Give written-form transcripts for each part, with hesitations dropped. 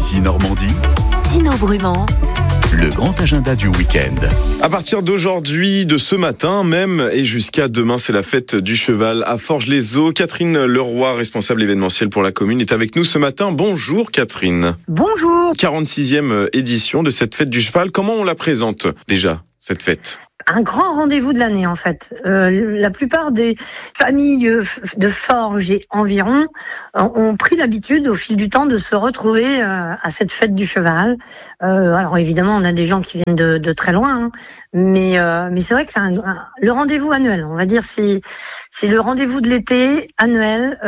Ici Normandie, Dino Brumand. Le grand agenda du week-end. À partir d'aujourd'hui, de ce matin même et jusqu'à demain, c'est la fête du cheval à Forges-les-Eaux. Catherine Leroy, responsable événementielle pour la commune, est avec nous ce matin. Bonjour Catherine. Bonjour. 46e édition de cette fête du cheval. Comment on la présente déjà, cette fête ? Un grand rendez-vous de l'année en fait. La plupart des familles de Forges et environ ont pris l'habitude au fil du temps de se retrouver à cette fête du cheval. Alors évidemment on a des gens qui viennent de très loin, hein, mais c'est vrai que c'est le rendez-vous annuel. On va dire c'est le rendez-vous de l'été annuel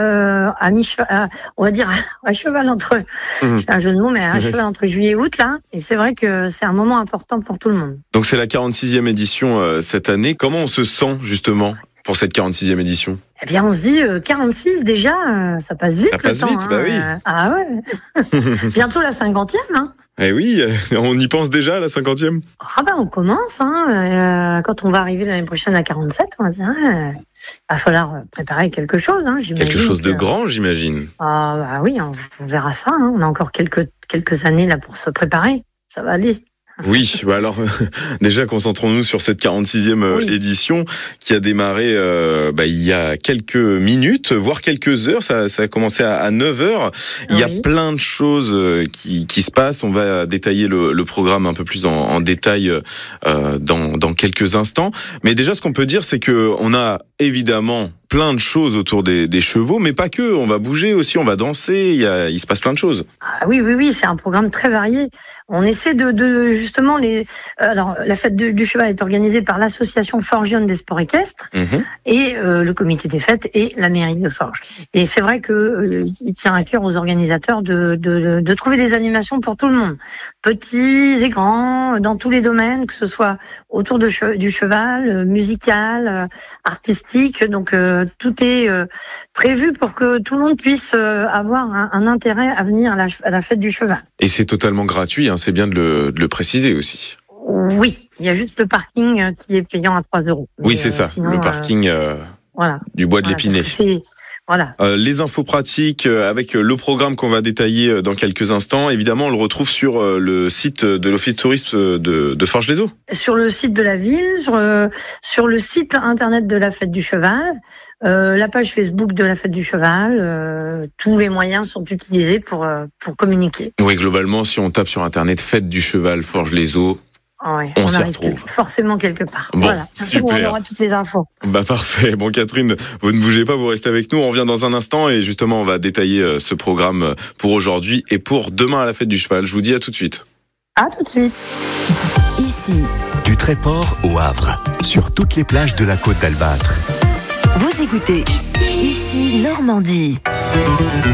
on va dire à cheval entre c'est un jeu de mots, mais à cheval entre juillet et août là. Et c'est vrai que c'est un moment important pour tout le monde. Donc c'est la 46e édition cette année. Comment on se sent justement pour cette 46e édition ? Eh bien, on se dit 46 déjà, ça passe vite. Ça passe vite, bah oui. Ah ouais. Bientôt la 50e, hein. Eh oui, on y pense déjà à la 50e. Ah bah on commence, hein. Quand on va arriver l'année prochaine à 47, on va dire, va falloir préparer quelque chose, hein. Quelque chose de grand, j'imagine. Ah bah oui, on verra ça, hein. On a encore quelques années là pour se préparer. Ça va aller. Oui, bah alors déjà concentrons-nous sur cette 46e édition qui a démarré il y a quelques minutes, voire quelques heures. Ça a commencé à 9h. Il y a plein de choses qui se passent. On va détailler le programme un peu plus en détail dans quelques instants. Mais déjà, ce qu'on peut dire, c'est que on a évidemment plein de choses autour des chevaux, mais pas que. On va bouger aussi, on va danser. Il se passe plein de choses. Ah oui, c'est un programme très varié. On essaie de justement alors la fête du cheval est organisée par l'association forgienne des sports équestres et le comité des fêtes et la mairie de Forges. Et c'est vrai que il tient à cœur aux organisateurs de trouver des animations pour tout le monde, petits et grands, dans tous les domaines, que ce soit autour du cheval, musical, artistique. Donc tout est prévu pour que tout le monde puisse avoir un intérêt à venir à la fête du cheval. Et c'est totalement gratuit, hein, c'est bien de le préciser aussi. Oui, il y a juste le parking qui est payant à 3 €. Oui, c'est ça, sinon, le parking du bois de l'Épinay. Voilà. Les infos pratiques avec le programme qu'on va détailler dans quelques instants. Évidemment, on le retrouve sur le site de l'Office tourisme de Forges-les-Eaux. Sur le site de la ville, sur le site internet de la Fête du Cheval, la page Facebook de la Fête du Cheval. Tous les moyens sont utilisés pour communiquer. Oui, globalement, si on tape sur internet Fête du Cheval Forges-les-Eaux, on s'y retrouve. Forcément quelque part. Bon, voilà. super. On aura toutes les infos. Bah parfait. Bon Catherine, vous ne bougez pas, vous restez avec nous. On revient dans un instant et justement on va détailler ce programme pour aujourd'hui et pour demain à la fête du cheval. Je vous dis à tout de suite. À tout de suite. Ici, du Tréport au Havre, sur toutes les plages de la Côte d'Albâtre. Vous écoutez Ici Normandie.